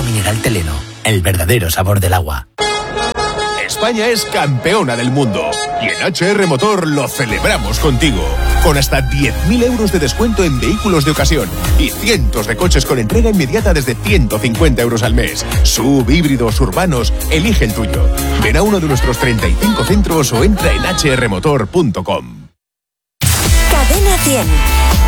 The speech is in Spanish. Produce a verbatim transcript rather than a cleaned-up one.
mineral Teleno, el verdadero sabor del agua. España es campeona del mundo y en H R Motor lo celebramos contigo. Con hasta diez mil euros de descuento en vehículos de ocasión y cientos de coches con entrega inmediata desde ciento cincuenta euros al mes. Sub, híbridos, urbanos, elige el tuyo. Ven a uno de nuestros treinta y cinco centros o entra en h r motor punto com. Cadena cien.